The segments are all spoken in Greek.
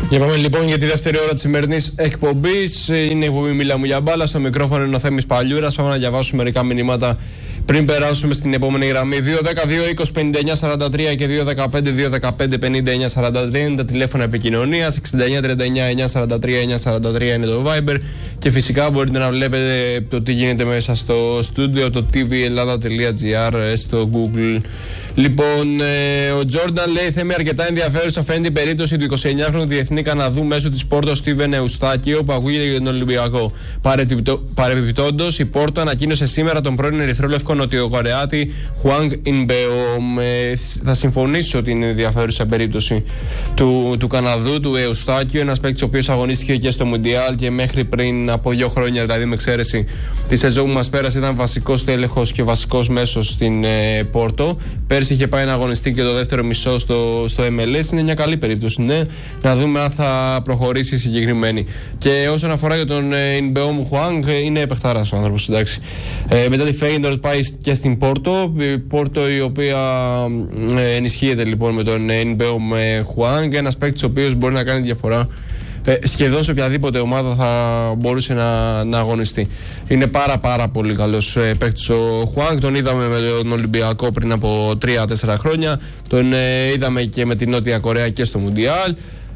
Για πάμε λοιπόν για τη δεύτερη ώρα της σημερινής εκπομπής. Είναι η εκπομπή Μίλα μου για μπάλα. Στο μικρόφωνο είναι ο Θέμης Παλιούρας. Πάμε να διαβάσουμε μερικά μηνύματα πριν περάσουμε στην επόμενη γραμμή. 2-10-2-20-59-43 και 2-15-2-15-59-43 είναι τα τηλέφωνα επικοινωνίας. 69-39-943-943 είναι το Viber. Και φυσικά μπορείτε να βλέπετε το τι γίνεται μέσα στο στούντιο, το tvellada.gr, στο Google. Λοιπόν, ο Τζόρνταν λέει: Θέμη, αρκετά ενδιαφέρουσα φαίνεται η περίπτωση του 29χρονου διεθνή Καναδού μέσω της Πόρτο Στίβεν Εουστάκιο που ακούγεται για τον Ολυμπιακό. Παρεμπιπτόντως, η Πόρτο ανακοίνωσε σήμερα τον πρώην ερυθρόλευκο Νοτιοκορεάτη Χουάνγκ Ινμπεόμ. Θα συμφωνήσω ότι είναι ενδιαφέρουσα περίπτωση του Καναδού, του Εουστάκιο, ένας παίκτης ο οποίος αγωνίστηκε και στο Μουντιάλ και μέχρι πριν από 2 χρόνια, δηλαδή με εξαίρεση τη σεζόν που μας πέρασε, ήταν βασικός τέλεχος και βασικός μέσος στην Πόρτο. Πέρσι είχε πάει να αγωνιστεί και το δεύτερο μισό στο MLS. Είναι μια καλή περίπτωση, ναι. Να δούμε αν θα προχωρήσει η συγκεκριμένη. Και όσον αφορά για τον Ινμπεόμ Χουάνγκ, είναι επεχτάρας ο άνθρωπος, εντάξει. Μετά τη Φέγγιντορτ πάει και στην Πόρτο. Η Πόρτο η οποία ενισχύεται λοιπόν με τον Ινμπεόμ Χουάνγκ. Ένας παίκτης ο οποίος μπορεί να κάνει διαφορά σχεδόν σε οποιαδήποτε ομάδα θα μπορούσε να αγωνιστεί. Είναι πάρα πολύ καλός παίκτης ο Χουάνγκ. Τον είδαμε με τον Ολυμπιακό πριν από 3-4 χρόνια. Τον είδαμε και με την Νότια Κορέα και στο Μουντιάλ.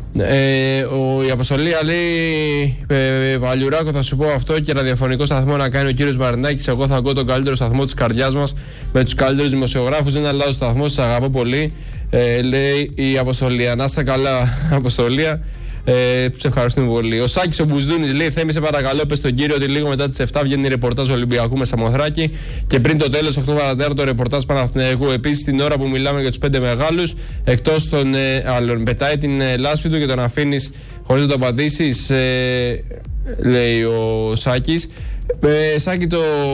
Η Αποστολία λέει: Παλιουράκο, θα σου πω αυτό και ραδιοφωνικό σταθμό να κάνει ο κύριος Μαρινάκης. Εγώ θα ακούω τον καλύτερο σταθμό της καρδιάς μας με τους καλύτερους δημοσιογράφους. Δεν αλλάζω σταθμό, σας αγαπώ πολύ. Λέει η Αποστολία. Να είστε καλά, Αποστολία. Σε ευχαριστούμε πολύ. Ο Σάκης ο Μπουζδούνης λέει: Θέμη, σε παρακαλώ, πες στον κύριο ότι λίγο μετά τις 7 βγαίνει ρεπορτάζ Ολυμπιακού με Σαμοθράκη και πριν το τέλος 8 παρατέρα το ρεπορτάζ Παναθηναϊκού. Επίσης, την ώρα που μιλάμε για τους 5 μεγάλους, εκτός των άλλων, πετάει την λάσπη του και τον αφήνεις χωρίς να το απαντήσεις, λέει ο Σάκης. Σάκη,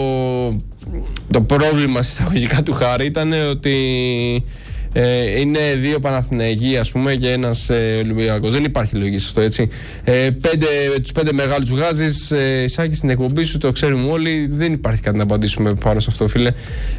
το πρόβλημα συσταγωγικά του Χάρη ήταν ότι είναι 2 Παναθηναϊκοί, ας πούμε, και ένας Ολυμπιακός. Δεν υπάρχει λογική σε αυτό, έτσι. Τους 5 μεγάλους βγάζεις, Σάκη, στην εκπομπή σου, το ξέρουμε όλοι. Δεν υπάρχει κάτι να απαντήσουμε πάνω σε αυτό, φίλε.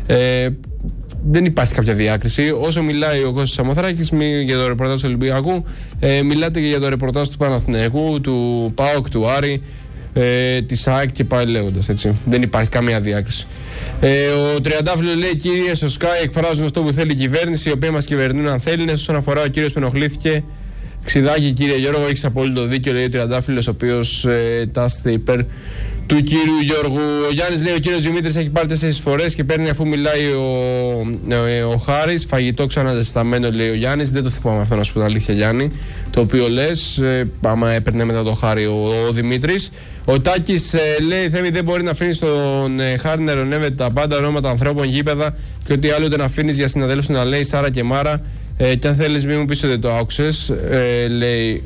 Δεν υπάρχει κάποια διάκριση. Όσο μιλάει ο Κώστας Σαμοθράκης για το ρεπορτάζ του Ολυμπιακού, μιλάτε και για το ρεπορτάζ του Παναθηναϊκού, του ΠΑΟΚ, του Άρη, της ΑΕΚ και πάει λέγοντας, έτσι. Δεν υπάρχει καμία διάκριση. Ο Τριαντάφυλλος λέει: Κύριε, στο Sky εκφράζουν αυτό που θέλει η κυβέρνηση, οι οποίοι μας κυβερνούν αν θέλουν. Όσον αφορά ο κύριος που ενοχλήθηκε, Ξιδάκη, κύριε Γιώργο, έχεις απόλυτο δίκιο, λέει ο Τριαντάφυλλος, ο οποίος τάσσεται υπέρ του κύριου Γιώργου. Ο Γιάννης λέει: Ο κύριος Δημήτρης έχει πάρει 4 φορές και παίρνει αφού μιλάει ο Χάρης. Φαγητό ξαναζεσταμένο, λέει ο Γιάννης. Δεν το θυμάμαι αυτό, να σου πω την αλήθεια, Γιάννη. Το οποίο λες, άμα έπαιρνε μετά το Χάρη ο Δημήτρης. Ο Τάκης λέει: Θέμη, δεν μπορεί να αφήνει τον Χάρη να ειρωνεύεται τα πάντα ονόματα ανθρώπων, γήπεδα και ό,τι άλλο να αφήνει για συναδέλφους να λέει Σάρα και Μάρα. Και αν θέλεις, μην μου πεις ότι το άκουσες, λέει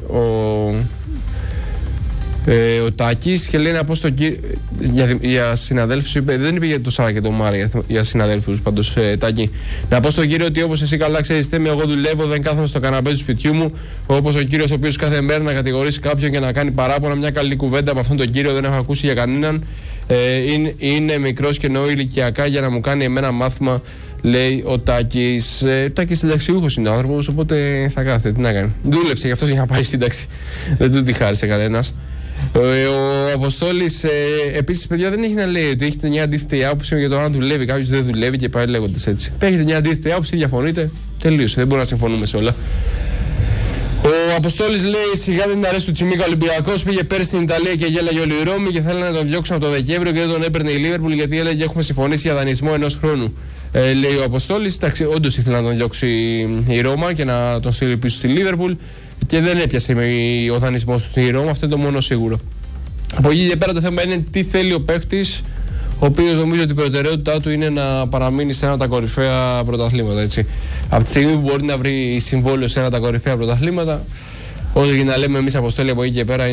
ο Τάκης, και λέει να πω στον κύριο για συναδέλφους, δεν είπε για το Σάρα και το Μάρα, για συναδέλφους πάντως, Τάκη. Να πω στον κύριο ότι όπως εσύ καλά ξέρεις, Θέμη, εγώ δουλεύω, δεν κάθομαι στο καναπέ του σπιτιού μου, όπως ο κύριος ο οποίος κάθε μέρα να κατηγορήσει κάποιον και να κάνει παράπονα. Μια καλή κουβέντα από αυτόν τον κύριο δεν έχω ακούσει για κανέναν. Είναι μικρός και εννοώ ηλικιακά για να μου κάνει εμένα μάθημα, λέει ο Τάκης. Ο Τάκης συνταξιούχος είναι ο άνθρωπος, οπότε θα κάθεται. Τι να κάνει. Δούλεψε γι' αυτό για να πάει σύνταξη. Δεν του τη χάρισε κανένας. Ο Αποστόλης επίσης, παιδιά, δεν έχει να λέει ότι έχετε μια αντίθετη άποψη για το αν δουλεύει κάποιος δεν δουλεύει και πάει λέγοντας έτσι. Έχετε μια αντίθετη άποψη, διαφωνείτε, τελείωσε. Δεν μπορούμε να συμφωνούμε σε όλα. Ο Αποστόλης λέει: Σιγά δεν αρέσει του Τσιμίκα Ολυμπιακός. Πήγε πέρυσι στην Ιταλία και γέλαγε όλη η Ρώμη και θέλανε να τον διώξουν από το Δεκέμβριο και δεν τον έπαιρνε η Λίβερπουλ γιατί έλεγε: Έχουμε συμφωνήσει για δανεισμό 1 χρόνου. Λέει ο Αποστόλης. Όντως ήθελε να τον διώξει η Ρώμα και να τον στείλει πίσω στη Λίβερπουλ και δεν έπιασε ο δανεισμός του στη Ρώμα. Αυτό είναι το μόνο σίγουρο. Από εκεί και πέρα το θέμα είναι τι θέλει ο παίκτης, ο οποίος νομίζω ότι η προτεραιότητά του είναι να παραμείνει σε ένα από τα κορυφαία πρωταθλήματα. Έτσι. Από τη στιγμή που μπορεί να βρει συμβόλαιο σε ένα από τα κορυφαία πρωταθλήματα, ό,τι και να λέμε εμείς, Αποστόλη, από εκεί και πέρα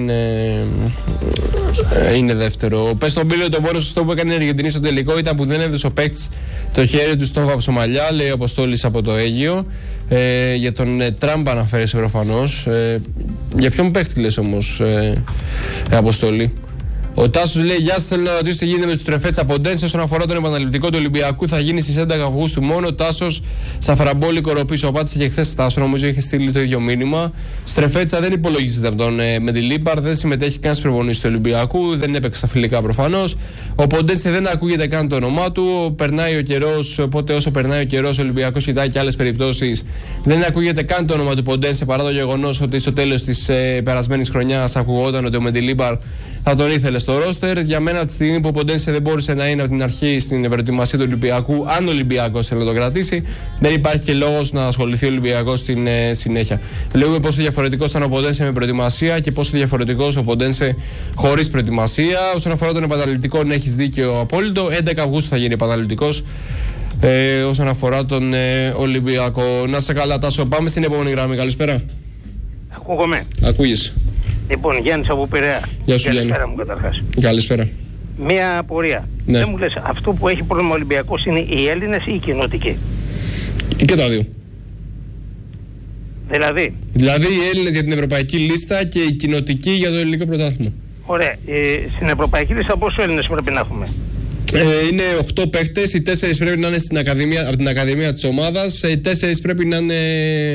είναι δεύτερο. Πες στον Πύλιο, το μόνο σωστό που έκανε η Αργεντινή στο τελικό ήταν που δεν έδωσε ο παίκτης το χέρι του στον Βαψομαλιά, λέει ο Αποστόλης από το Αίγυο. Για τον Τραμπ αναφέρεσαι προφανώς. Για ποιον παίκτη λες όμως, Αποστόλη? Ο Τάσος λέει: Γεια σας, θέλω να ρωτήσω τι γίνεται με τους Στρεφέτσα Ποντένσε όσον αφορά τον επαναληπτικό του Ολυμπιακού. Θα γίνει στις 11 Αυγούστου μόνο. Τάσος Σαφραμπόλη Κοροπής. Ο απάντησε και χθες Τάσο, νομίζω είχε στείλει το ίδιο μήνυμα. Στρεφέτσα δεν υπολογίζεται από τον Μεντιλίμπαρ, δεν συμμετέχει καν στις προπονήσεις του Ολυμπιακού, δεν έπαιξε στα φιλικά προφανώς. Ο Ποντένσε δεν ακούγεται καν το όνομά του. Περνάει ο καιρός, οπότε όσο περνάει ο καιρός, ο Ολυμπιακός κοιτάει και άλλες περιπτώσεις. Δεν ακούγεται καν το όνομα του Ποντένσε παρά το γεγονός ότι στο τέλος της περασμένης χρονιάς ακουγόταν ότι ο Μεντιλίμπαρ θα τον ήθελε στο ρόστερ. Για μένα, από τη στιγμή που ο Ποντένσε δεν μπόρεσε να είναι από την αρχή στην προετοιμασία του Ολυμπιακού, αν ο Ολυμπιακός θέλει να τον κρατήσει, δεν υπάρχει και λόγος να ασχοληθεί ο Ολυμπιακός στην συνέχεια. Λέγουμε πόσο διαφορετικός ήταν ο Ποντένσε με προετοιμασία και πόσο διαφορετικός ο Ποντένσε χωρίς προετοιμασία. Όσον αφορά τον επαναληπτικό, ναι, έχεις δίκιο απόλυτο. 11 Αυγούστου θα γίνει επαναληπτικός. Όσον αφορά τον Ολυμπιακό. Να σε καλά, Τάσο. Πάμε στην επόμενη γραμμή. Καλησπέρα. Ακούγομαι. Ακούγεσαι. Λοιπόν, Γιάννης από Πειραιά. Γεια σου, Γιάννη. Καλησπέρα μου καταρχάς. Καλησπέρα. Μία απορία. Ναι. Δεν μου λες, αυτό που έχει πρόβλημα ο Ολυμπιακός είναι οι Έλληνες ή οι κοινοτικοί? Και τα δύο. Δηλαδή οι Έλληνες για την ευρωπαϊκή λίστα και οι κοινοτικοί για το ελληνικό πρωτάθλημα. Ωραία. Στην ευρωπαϊκή λίστα πόσους Έλληνες πρέπει να έχουμε? Είναι 8 παίχτες, οι 4 πρέπει να είναι από την ακαδημία της ομάδας, οι 4 πρέπει να είναι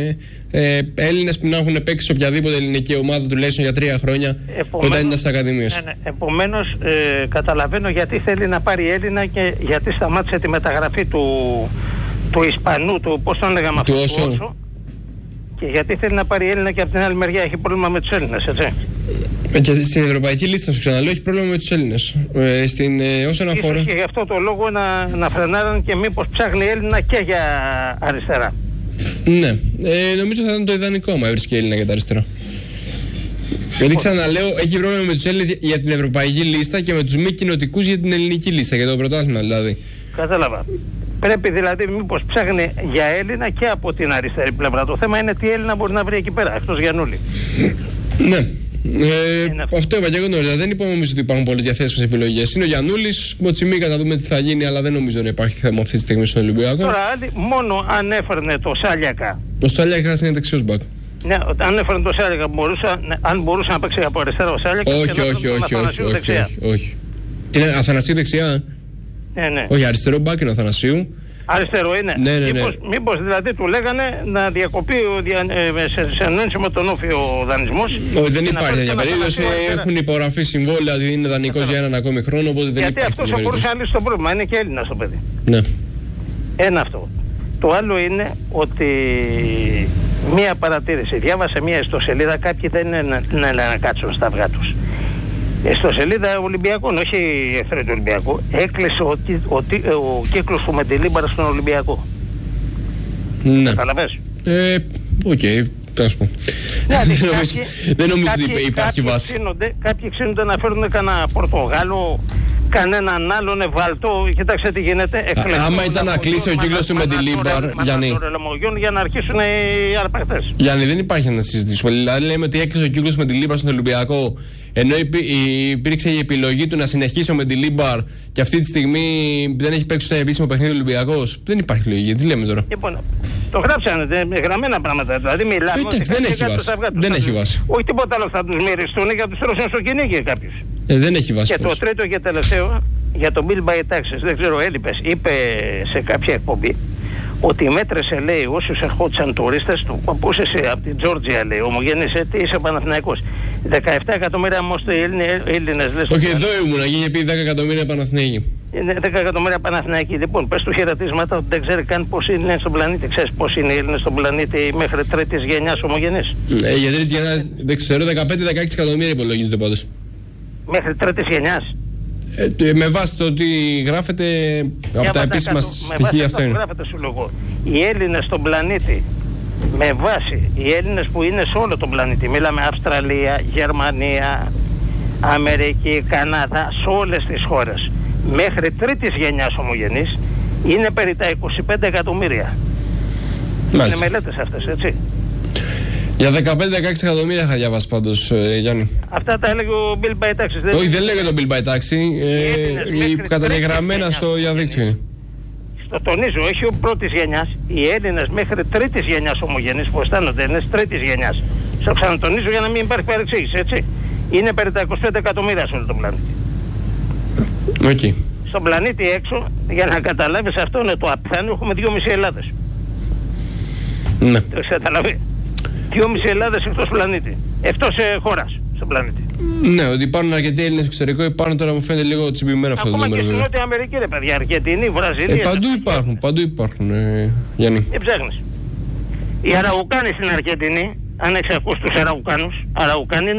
Έλληνες που να έχουν παίξει σε οποιαδήποτε ελληνική ομάδα τουλάχιστον για 3 χρόνια όταν ήταν στις ακαδημίες. Ναι. Επομένως, καταλαβαίνω γιατί θέλει να πάρει Έλληνα και γιατί σταμάτησε τη μεταγραφή του Ισπανού, πώς τον λέγαμε αυτό, του Όσο. Και γιατί θέλει να πάρει Έλληνα και από την άλλη μεριά έχει πρόβλημα με τους Έλληνες, έτσι. Και στην ευρωπαϊκή λίστα, σου ξαναλέω, έχει πρόβλημα με τους Έλληνες. Όσον αφορά. Και γι' αυτό το λόγο να φρενάρουν και μήπως ψάχνει Έλληνα και για αριστερά. Ναι, νομίζω θα ήταν το ιδανικό άμα έβρισκε Έλληνα για τα αριστερά. Γιατί ξαναλέω, έχει πρόβλημα με τους Έλληνες για την ευρωπαϊκή λίστα και με τους μη κοινοτικούς για την ελληνική λίστα, για το πρωτάθλημα δηλαδή. Κατάλαβα. Πρέπει δηλαδή μήπως ψάχνει για Έλληνα και από την αριστερή πλευρά. Το θέμα είναι τι Έλληνα μπορεί να βρει εκεί πέρα, εκτός Γιαννούλη. Ναι. Αυτό είπα και εγώ νωρίτερα. Δεν είπαμε νομίζω ότι υπάρχουν πολλές διαθέσιμες επιλογές. Είναι ο Γιαννούλης, Μοτσιμίκα, να δούμε τι θα γίνει, αλλά δεν νομίζω να υπάρχει θέμα αυτή τη στιγμή στον Ολυμπιακό. Τώρα, μόνο αν έφερνε το Σάλιακα. Ο Σάλιακα είναι δεξιός μπακ. Ναι, αν έφερνε το Σάλιακα, αν μπορούσε να παίξει από αριστερά ο Σάλιακα. Όχι. Είναι Αθανασίου δεξιά. Ναι. Όχι, αριστερό μπακ είναι ο Αθανασίου. Αριστερό είναι. Ναι. Μήπως δηλαδή του λέγανε να διακοπεί σε ενένση με τον όφιο δανεισμός. Όχι, δεν υπάρχει τέτοια περίπτωση. Έχουν υπογραφεί συμβόλαια ότι είναι δανεικός για έναν ακόμη χρόνο. Οπότε δεν γιατί αυτός θα μπορούσε να λύσει το πρόβλημα. Είναι και Έλληνας το παιδί. Ναι. Ένα αυτό. Το άλλο είναι ότι μία παρατήρηση. Διάβασα μία ιστοσελίδα. Κάποιοι δεν είναι να κάτσουν στα αυγά τους. Ιστοσελίδα Ολυμπιακών, όχι εχθροί του Ολυμπιακού, έκλεισε ο κύκλος του Μεντιλίμπαρ στον Ολυμπιακό. Ναι. Καταλαβαίνεις. Οκ, θα σου πω. Δεν νομίζω ότι υπάρχει βάση. Κάποιοι ξύνονται να φέρουν κανένα Πορτογάλο, κανέναν άλλον Ευαλτό. Κοιτάξτε τι γίνεται. Άμα ήταν να κλείσει ο κύκλος του Μεντιλίμπαρ, Γιάννη. Για να αρχίσουν οι άλλοι παίκτες. Γιάννη, δεν υπάρχει να συζητήσουμε. Δηλαδή λέμε ότι έκλεισε ο κύκλος του Μεντιλίμπαρ στον Ολυμπιακό. Ενώ υπήρξε η επιλογή του να συνεχίσει ο Μεντιλίμπαρ και αυτή τη στιγμή δεν έχει παίξει το επίσημο παιχνίδι του Ολυμπιακός. Δεν υπάρχει λογική. Τι λέμε τώρα. Λοιπόν, το γράψανε με γραμμένα πράγματα. Δηλαδή μιλάμε. Δεν έχει βάση. Όχι τίποτα άλλο, θα τους μυριστούν για τους τρώσουν στο κυνήγι κάποιους. Δεν έχει βάση. Και το τρίτο και τελευταίο για το Bill by Taxes. Δεν ξέρω, έλειπες. Είπε σε κάποια εκπομπή ότι μέτρησε, λέει, όσους ερχόντουσαν τουρίστες του. Πώς είσαι από την Τζόρτζια, λέει, ομογενής, τι είσαι Παναθηναϊκός. 17 εκατομμύρια όμως οι Έλληνες, λες. Όχι, εδώ ήμουν, είχε πει 10 εκατομμύρια Παναθηναϊκοί. Είναι 10 εκατομμύρια Παναθηναϊκοί. Λοιπόν, πες του χαιρετίσματα ότι δεν ξέρει καν πώς είναι στον πλανήτη. Ξέρεις πώς είναι οι Έλληνες στον πλανήτη μέχρι τρίτης γενιάς ομογενής. Για τρίτης γενιάς δεν ξέρω, 15-16 εκατομμύρια υπολογίζονται πάντως. Μέχρι τρίτης γενιάς. Με βάση το ότι γράφεται από τα επίσημα στοιχεία αυτά είναι. Γράφεται σου λόγο. Οι Έλληνες στον πλανήτη, με βάση οι Έλληνες που είναι σε όλο τον πλανήτη, μιλάμε Αυστραλία, Γερμανία, Αμερική, Καναδά, σε όλες τις χώρες, μέχρι τρίτης γενιάς ομογενής, είναι περί τα 25 εκατομμύρια. Είναι μελέτες αυτές, έτσι. Για 15-16 εκατομμύρια θα διαβάσει πάντως, Γιάννη. Αυτά τα έλεγε ο Bill by Taxes. Όχι, δεν λέγεται τον Bill by Taxes. Καταγεγραμμένα στο διαδίκτυο. Το τονίζω, όχι ο πρώτης γενιάς. Οι Έλληνες μέχρι τρίτης γενιάς ομογενείς που αισθάνονται είναι τρίτης γενιάς. Στο ξανατονίζω για να μην υπάρχει παρεξήγηση, έτσι. Είναι περί τα 25 εκατομμύρια σε όλο τον πλανήτη. Okay. Στον πλανήτη έξω, για να καταλάβεις, αυτό είναι το απιθανό, έχουμε 2,5 Ελλάδες. Ναι. Το έχεις καταλαβεί. 2,5 Ελλάδες εκτός πλανήτη. Εκτός χώρας στον πλανήτη. Ναι, ότι υπάρχουν αρκετοί Έλληνες στο εξωτερικό, υπάρχουν τώρα μου φαίνεται λίγο τσιμπημένο αυτό το νούμερο. Ακόμα και στην Νότια Αμερική, ρε παιδιά, Αργεντινή, Βραζιλία. Παντού υπάρχουν, Γιάννη. Ψάχνεις. Οι Αραουκάνοι στην Αργεντινή, αν έχεις ακούσει τους Αραουκάνους, Αραουκάνοι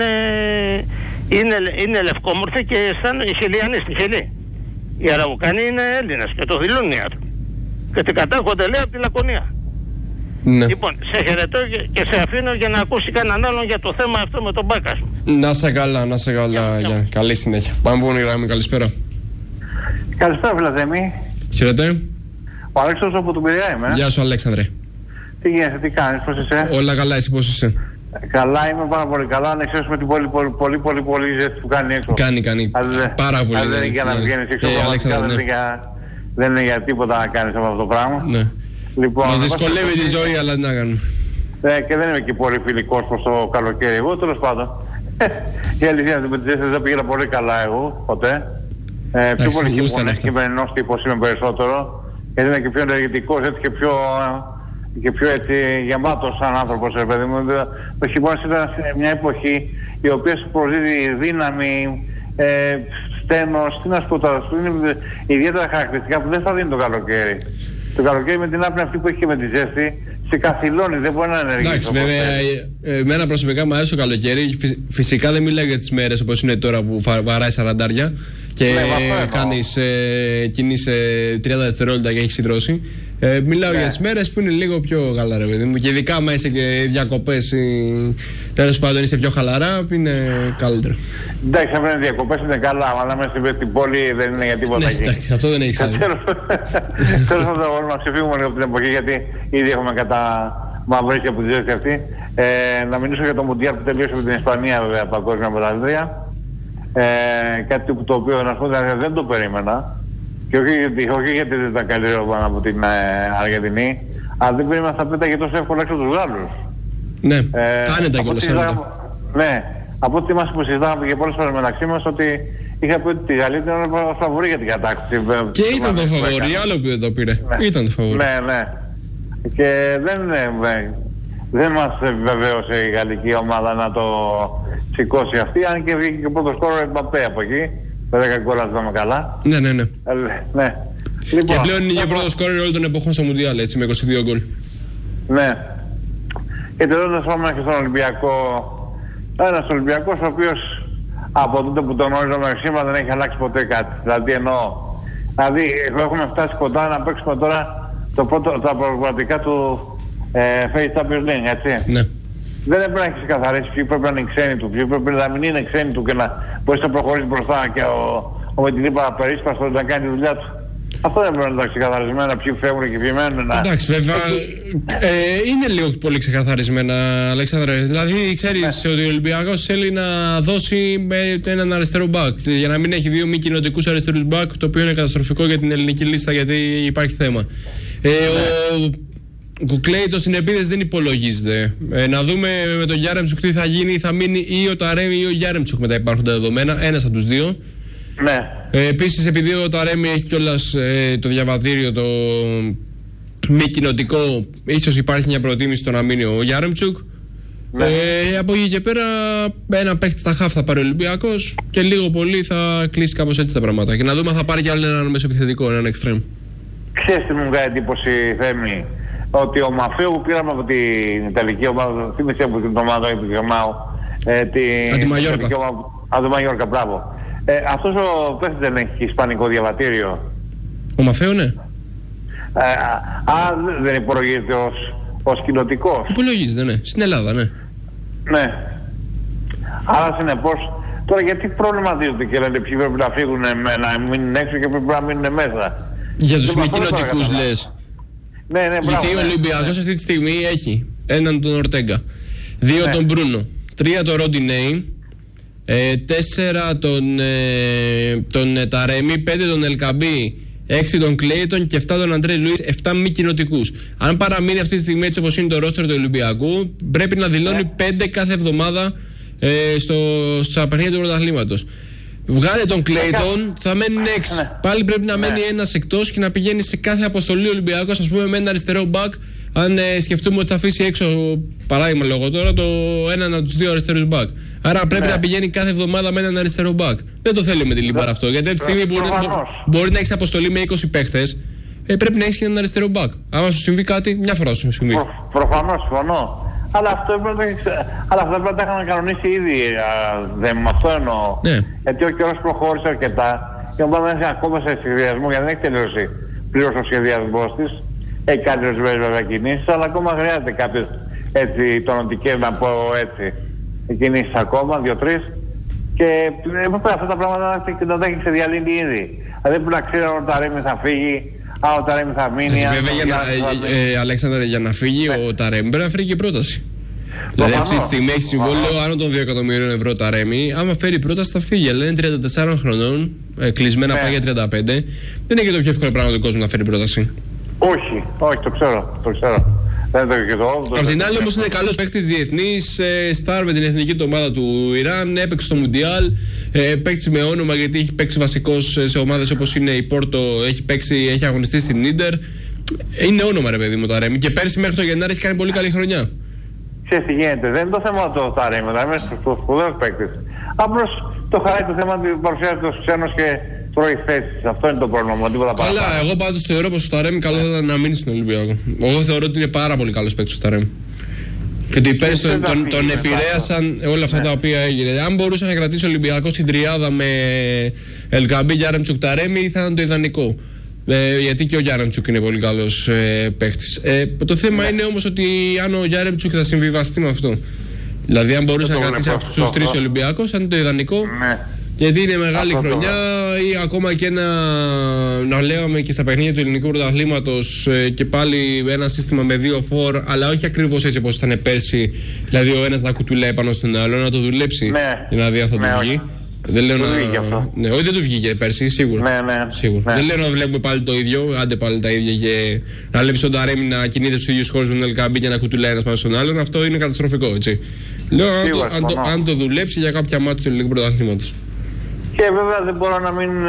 είναι λευκόμορφοι και οι Χιλιανοί στη Χιλή. Οι Αραουκάνοι είναι Έλληνες και το δηλώνουν οι άνθρωποι. Και την κατάγονται, λέει, από τη Λακωνία. Ναι. Λοιπόν, σε χαιρετώ και σε αφήνω για να ακούσει κανέναν άλλον για το θέμα αυτό με τον Μπάκα σου. Να σε καλά, Γιάννη. Καλή συνέχεια. Πάμε από γραμμή, καλησπέρα. Καλησπέρα, Βλαδέμη. Χαίρετε. Ο Αλέξανδρος από τον Πειραιά είμαι. Γεια σου, Αλέξανδρε. Τι γίνεται, τι κάνεις, πώς είσαι? Όλα καλά, εσύ πώς είσαι? Καλά, είμαι πάρα πολύ καλά. Αν εξαιρέσουμε την πολύ ζέστη που κάνει έξω. Κάνει. Πάρα πολύ. Δεν είναι για να βγαίνεις έξω. Δεν είναι για τίποτα να κάνεις αυτό το πράγμα. Ναι. Λοιπόν, μας δυσκολεύει τη ζωή, αλλά τι να κάνουμε. Και δεν είμαι και πολύ φιλικός προς το καλοκαίρι. Εγώ τέλος πάντων. Η αλήθεια είναι ότι με τις ζέστες δεν πήγαινα πολύ καλά εγώ ποτέ. Πιο πολύ χειμερινός τύπος είμαι περισσότερο. Γιατί είμαι και πιο ενεργητικός, έτσι και πιο έτσι γεμάτος σαν άνθρωπος, ρε παιδί μου. Το χειμώνας ήταν μια εποχή η οποία σου προσδίδει δύναμη, στένος, τι να σου πω τώρα, είναι ιδιαίτερα χαρακτηριστικά που δεν θα δίνει το καλοκαίρι. Το καλοκαίρι με την άπνοια αυτή που έχει και με τη ζέστη, σε καθυλώνει, δεν μπορεί να ενεργήσει. Εντάξει, βέβαια, εμένα προσωπικά μου αρέσει το καλοκαίρι. Φυσικά δεν μιλάω για τις μέρες όπως είναι τώρα που βαράει 40 και κάνεις κινείς 30 δευτερόλεπτα και έχεις συντρώσει. Μιλάω για τις μέρες που είναι λίγο πιο καλά, ρε παιδί μου. Και ειδικά άμα είσαι και διακοπές ή τέλος πάντων είστε πιο χαλαρά, είναι καλύτερο. Εντάξει, αν είναι διακοπές είναι καλά, αλλά μέσα στην πόλη δεν είναι για τίποτα εκεί. Εντάξει, αυτό δεν έχεις άδικο. Τέλος πάντων, μπορούμε να ξεφύγουμε λίγο από την εποχή, γιατί ήδη έχουμε καταμαυρίσει από τη ζέστη αυτή. Να μιλήσω για το Μουντιάλ που τελείωσε με την Ισπανία, βέβαια, παγκόσμια πρωταθλήτρια. Κάτι το οποίο να σου πω, δεν το περίμενα. Και όχι γιατί δεν ήταν καλύτερο πάνω από την Αργεντινή, αλλά δεν περίμενα θα πέταγε τόσο εύκολα έξω τους Γάλλους. Ναι, άνετα κιόλας. Ναι, από ό,τι μας που συζητάγαμε και πολλές φορές μεταξύ μας, ότι είχα πει ότι τη Γαλλία ήταν φαβορή για την κατάκτηση. Και ήταν το φαβορή, άλλο που δεν το πήρε. Ήταν το φαβορή. Ναι. Και δεν μας βεβαίωσε η γαλλική ομάδα να το σηκώσει αυτή, αν και βγήκε και ο πρώτος σκόρος Εμπαπέ από εκεί. Το 10 γκολ, αν θυμάμαι καλά. Ναι. Ναι. Λοιπόν, και πλέον είναι και πρώτο σκόρερ όλων των εποχών στο Μουντιάλ, έτσι, με 22 γκολ. Ναι. Και τελειώνοντας πάμε και στον Ολυμπιακό. Ένας Ολυμπιακός ο οποίος από τότε που τον γνώριζα μέχρι σήμερα δεν έχει αλλάξει ποτέ κάτι. Δηλαδή εννοώ. Δηλαδή έχουμε φτάσει κοντά να παίξουμε τώρα τα προγραμματικά του Face Champions League, έτσι. Ναι. Δεν έπρεπε να έχει ξεκαθαρίσει ποιοι πρέπει να είναι οι ξένοι του, ποιοι πρέπει να μην είναι ξένοι του και να μπορείς να προχωρήσει μπροστά και ο Μετινίπα περίσπαστος να κάνει τη δουλειά του. Αυτό δεν πρέπει να είναι ξεκαθαρισμένα, ποιοι φεύγουν και ποιοι μένουν. Εντάξει, βέβαια, είναι λίγο πολύ ξεκαθαρισμένα, Αλέξανδρε. Δηλαδή, ξέρεις ότι ο Ολυμπιακός θέλει να δώσει με έναν αριστερό μπακ. Για να μην έχει δύο μη κοινοτικούς αριστερούς μπακ, το οποίο είναι καταστροφικό για την ελληνική λίστα, γιατί υπάρχει θέμα. Ο Κουκλέιτος στην επίδεση δεν υπολογίζεται. Να δούμε με τον Γιάρεμτσουκ τι θα γίνει, θα μείνει ή ο Ταρέμι ή ο Γιάρεμτσουκ με τα υπάρχοντα δεδομένα. Ένας από τους δύο. Ναι. Επίσης, επειδή ο Ταρέμι έχει κιόλας το διαβατήριο το μη κοινοτικό, ίσως υπάρχει μια προτίμηση στο να μείνει ο Γιάρεμτσουκ. Ναι. Από εκεί και πέρα, ένα παίχτη στα χαφ θα πάρει ο Ολυμπιακός και λίγο πολύ θα κλείσει κάπως έτσι τα πράγματα. Και να δούμε αν θα πάρει κι άλλο έναν μεσοεπιθετικό, έναν εξτρέμ. Ξέρεις τι μου κάνει εντύπωση, Θέμη, ότι ο Μαφέο που πήραμε από την Ιταλική ομάδα, θύμισε από την ομάδα του Γερμάου, από τη Μαγιόρκα, μπράβο. Αυτός ο παίχτης δεν έχει ισπανικό διαβατήριο. Ο Μαφέο, ναι. Δεν υπολογίζεται ως κοινοτικός. Υπολογίζεται, ναι. Στην Ελλάδα, ναι. Ναι. Άρα συνεπώς, τώρα γιατί προβληματίζονται και λένε ποιοι πρέπει να φύγουν, να μείνουν έξω και πρέπει να μείνουν μέσα. Για τους μη κοινοτικούς λες. Ναι, μπράβο, γιατί ο Ολυμπιακός αυτή τη στιγμή έχει έναν τον Ορτέγκα, 2 τον Μπρούνο, 3 τον Ροντινέι, 4 τον Ταρέμι, 5 τον Ελκαμπή, 6 τον Κλέιτον και 7 τον Αντρέ Λουίς, 7 μη κοινοτικούς. Αν παραμείνει αυτή τη στιγμή έτσι όπως είναι το ρόστερ του Ολυμπιακού, πρέπει να δηλώνει 5 κάθε εβδομάδα στα παιχνίδια του πρωταθλήματος. Βγάλε τον Κλέιτον, θα μένουν 6. Πάλι πρέπει να μένει ένας εκτός και να πηγαίνει σε κάθε αποστολή ο Ολυμπιακός, ας πούμε, με ένα αριστερό μπακ. Αν σκεφτούμε ότι θα αφήσει έξω, παράδειγμα λόγω τώρα, έναν από τους δύο αριστερούς μπακ. Άρα πρέπει να πηγαίνει κάθε εβδομάδα με έναν αριστερό μπακ. Δεν το θέλει με τη Λιμπάρα αυτό. Γιατί αυτή τη στιγμή μπορεί να έχει αποστολή με 20 παίχτες. Πρέπει να έχει και έναν αριστερό μπακ. Άμα σου συμβεί κάτι, μια φορά σου συμβεί. Προφανώς, συμφωνώ. Αλλά αυτό πρέπει να τα είχαν κανονίσει ήδη. Δεν με αυτό εννοώ. Ναι. Γιατί ο καιρός προχώρησε αρκετά και ο Μπάμπας είναι ακόμα σε σχεδιασμό, γιατί δεν έχει τελειώσει πλήρως ο σχεδιασμός της. Έχει κάνει ορισμένες βέβαια κινήσεις, αλλά ακόμα χρειάζεται κάποιες έτσι τονωτικές, να πω έτσι, κινήσεις ακόμα, 2-3. Και πρέπει αυτά τα πράγματα να τα έχει ξεδιαλύνει ήδη. Δηλαδή πρέπει να ξέρει αν ο Ταρέμι θα φύγει, αν ο Ταρέμι θα μείνει. Βέβαια, Αλέξανδρε, για να φύγει ο Ταρέμι πρέπει να φέρει και πρόταση. Δηλαδή αυτή τη στιγμή έχει συμβόλαιο άνω των 2 εκατομμυρίων ευρώ Ταρέμι. Άμα φέρει πρόταση θα φύγει. Αλλά είναι 34 χρονών, κλεισμένα πάει για 35. Δεν είναι και το πιο εύκολο πράγμα του κόσμου να φέρει πρόταση. Όχι, το ξέρω. Απ' την άλλη όμως είναι καλός παίκτης διεθνής, στάρ με την εθνική του ομάδα του Ιράν, έπαιξε στο Μουντιάλ, παίκτης με όνομα γιατί έχει παίξει βασικός σε ομάδες όπως είναι η Πόρτο, έχει αγωνιστεί στην Ίντερ. Είναι όνομα ρε παιδί μου το Ταρέμι και πέρσι μέχρι το Γενάρη έχει κάνει πολύ καλή χρονιά. Ξέρεις τι γίνεται, δεν είναι το θέμα το Ταρέμι, είναι σπουδαίος παίκτης. Απλώς το χαράει το θέμα ότι παρουσιάζεται ως ξένος και τρώει θέσεις. Αυτό είναι το πρόβλημα. Καλά, εγώ πάντως θεωρώ πως ο Ταρέμι καλό θα ήταν να μείνει στον Ολυμπιακό. Εγώ θεωρώ ότι είναι πάρα πολύ καλός παίκτης ο Ταρέμι. Και ότι πέρυσι τον επηρέασαν όλα αυτά τα οποία έγινε. Αν μπορούσε να κρατήσει ο Ολυμπιακός στην τριάδα με Ελκαμπή, Γιάρεμτσουκ, Ταρέμι, θα ήταν το ιδανικό. Γιατί και ο Γιάρεμτσουκ είναι πολύ καλός παίκτης. Το θέμα είναι όμως ότι αν ο Γιάρεμτσουκ θα συμβιβαστεί με αυτό. Δηλαδή, αν μπορούσε να κρατήσει αυτούς τους τρεις Ολυμπιακός, θα είναι το ιδανικό. Γιατί είναι μεγάλη χρονιά ή ακόμα και να λέγαμε και στα παιχνίδια του ελληνικού πρωταθλήματος και πάλι ένα σύστημα με 2 φορ, αλλά όχι ακριβώς έτσι όπως ήταν πέρσι, δηλαδή ο ένας να κουτουλάει πάνω στον άλλο, να το δουλέψει για να δει αν θα του βγει. Δεν λέω ναι, όχι δεν του βγήκε πέρσι, σίγουρα. Σίγουρα. Δεν λέω να βλέπουμε πάλι το ίδιο, άντε πάλι τα ίδια και να βλέπεις τον Ταρέμι να κινείται στους ίδιους χώρους με τον Ελκαμπή και να κουτουλάει ένας πάνω στον άλλον, αυτό είναι καταστροφικό, έτσι. Λέω αν το δουλέψει για κάποια μάτια του ελληνικού πρωταθλήματος. Και βέβαια δεν μπορώ να μην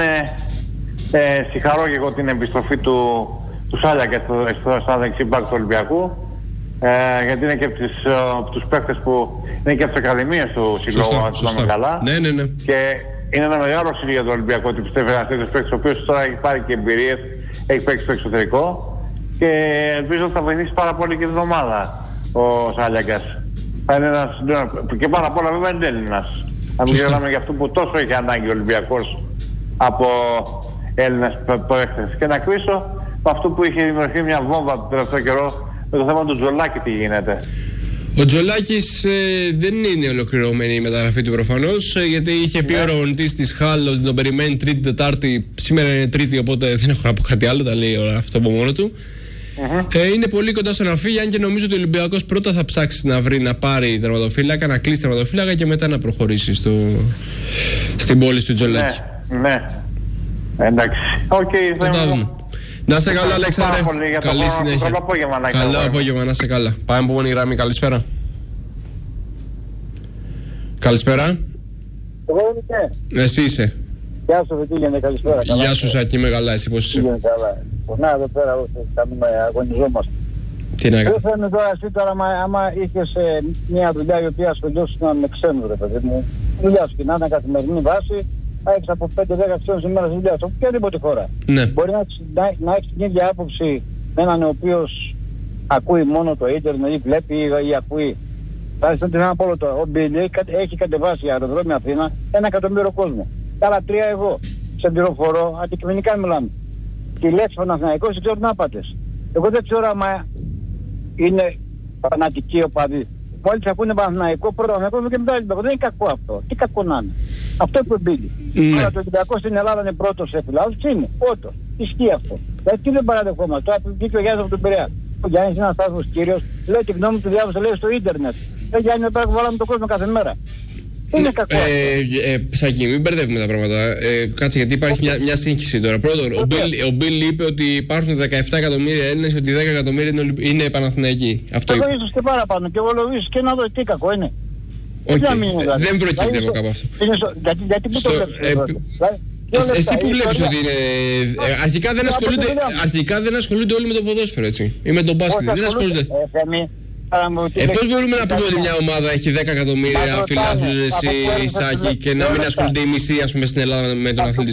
συγχαρώ και εγώ την επιστροφή του Σάλιακα στο δεξί μπακ του Ολυμπιακού, γιατί είναι και από τους παίκτες που είναι και από τις ακαδημίες του συλλόγου, αν θυμάμαι καλά. Ναι. Και είναι ένα μεγάλο σύλλογο για τον Ολυμπιακό ότι πιστεύει ένας τέτοιος παίκτης, ο οποίος τώρα έχει πάρει και εμπειρίες, έχει παίξει στο εξωτερικό και ελπίζω ότι θα βοηθήσει πάρα πολύ και την ομάδα ο Σάλιακας. Θα είναι ένας, και πάνω απ' όλα βέβαια είναι Έλληνας. Να μην μιλάμε για αυτό που τόσο έχει ανάγκη ο Ολυμπιακός από Έλληνες παίκτες. Και να κλείσω με αυτό που είχε δημιουργηθεί μια βόμβα τον τελευταίο καιρό με το θέμα του Τζολάκη, τι γίνεται. Ο Τζολάκης δεν είναι ολοκληρωμένη η μεταγραφή του προφανώς, γιατί είχε πει ο προπονητής της Χάλ ότι τον περιμένει Τρίτη, Τετάρτη. Σήμερα είναι Τρίτη, οπότε δεν έχω να πω κάτι άλλο, τα λέει αυτό από μόνο του. Είναι πολύ κοντά στο να φύγει, αν και νομίζω ότι ο Ολυμπιακός πρώτα θα ψάξει να βρει, να πάρει τερματοφύλακα, να κλείσει τερματοφύλακα και μετά να προχωρήσει στην πόλη του Τζολάκη. Ναι. Εντάξει. Θα δούμε. Να είσαι καλά, Αλέξανδρε. Καλή συνέχεια. Καλό απόγευμα, να είσαι καλά. Πάμε από μόνη γραμμή. Καλησπέρα. Καλησπέρα. Εγώ είμαι. Εσύ είσαι. Γεια σου, τι γίνεται, καλησπέρα. Γεια σου, Σάκη, είμαι καλά. Εσύ πώς είσαι? Καλά. Να, εδώ πέρα αγωνιζόμαστε. Τι να κάνω. Δεν φαίνεται τώρα εσύ τώρα, άμα είχες μια δουλειά η οποία ασχολιώσουν με ξένους, ρε παιδί μου. Δουλειά σου και να είναι καθημερινή βάση, θα έχεις από 5-10 ξένους ημέρας δουλειά σε οποιαδήποτε χώρα. Ναι. Μπορεί να έχεις την ίδια άποψη με έναν ο οποίος ακούει μόνο το ίντερνετ ή βλέπει ή ακούει. Θα είστε την από όλο το. Ο Μπίλι έχει κατεβάσει αεροδρόμια Αθήνα 1 εκατομμύριο κόσμο. Άλλα 3 εγώ. Σε πληροφορώ, αντικειμενικά μιλάμε. Τηλέφωνο Παναθηναϊκός, δεν ξέρω να πάτες. Εγώ δεν ξέρω άμα είναι φανατικοί οπαδοί. Μόλις ακούνε Παναθηναϊκό, πρώτα Παναθηναϊκό και μετά Ολυμπιακό. Δεν είναι κακό αυτό. Τι κακό να είναι. Αυτό που εμπίλει. Τώρα το Ολυμπιακό στην Ελλάδα είναι πρώτος σε φιλάδους. Τι είναι. Όντως. Ισχύει αυτό. Δηλαδή τι δεν παραδεχόμαστε. Τώρα που βγήκε ο Γιάννης από τον Πειραιά. Ο Γιάννης είναι ένας στάθμος κύριος. Λέει τη γνώμη του διάβασα, λέει στο ίντερνετ. Λέει Γιάννη, πέρα που βάλαμε τον κόσμο κάθε μέρα. Είναι κακό. Σάκη, μην μπερδεύουμε τα πράγματα. Κάτσε, γιατί υπάρχει μια σύγχυση τώρα. Πρώτον, ο Μπιλ είπε ότι υπάρχουν 17 εκατομμύρια Έλληνες και ότι 10 εκατομμύρια είναι Παναθηναϊκοί. Αυτό είπε. Εγώ ίσως και παραπάνω. Και εγώ λέω ίσως και να δω τι κακό είναι. Όχι, δεν προκύπτει εγώ κάπου αυτό. Γιατί που το βλέπεις? Εσύ που βλέπεις ότι είναι... Αρχικά δεν ασχολούνται όλοι με το ποδόσφαιρο, έτσι. Ή με τον μπάσκετ. Δεν ασχολούνται. Πώς μπορούμε να πούμε ότι μια ομάδα έχει 10 εκατομμύρια φιλάθλους, εσύ, Σάκη, και να μην ασχολούνται οι μισοί, ας πούμε, στην Ελλάδα με τον αθλητισμό?